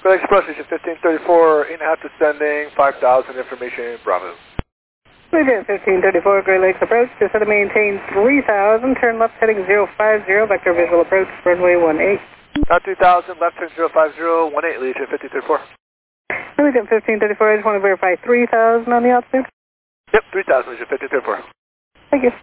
Great Express, Legion 1534, in-half descending, 5,000, information, Bravo. Legion 1534, Great Lakes approach, descend to maintain 3,000, turn left heading 050, vector visual approach, runway 18. Now 2,000, left turn 050, 18, Legion 1534. Legion 1534, I just want to verify 3,000 on the altitude. Yep, 3,000, Legion 1534. Thank you.